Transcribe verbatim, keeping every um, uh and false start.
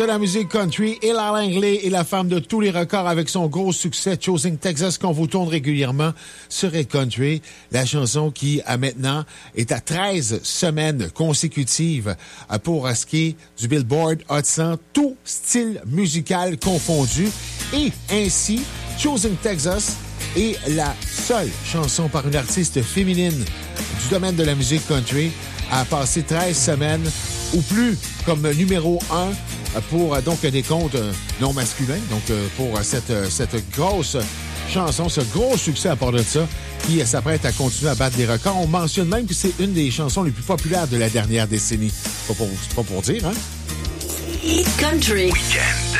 De la musique country, Ella Langley est la femme de tous les records avec son gros succès Choosing Texas qu'on vous tourne régulièrement sur Red Country. La chanson qui, à maintenant, est à treize semaines consécutives pour ce qui est du Billboard Hot cent, tout style musical confondu. Et ainsi, Choosing Texas est la seule chanson par une artiste féminine du domaine de la musique country à passer treize semaines ou plus comme numéro un pour donc des comptes non masculins. Donc pour cette, cette grosse chanson, ce gros succès à part de ça, qui s'apprête à continuer à battre des records. On mentionne même que c'est une des chansons les plus populaires de la dernière décennie. Pas pour, pas pour dire, hein? Hit Country. Weekend.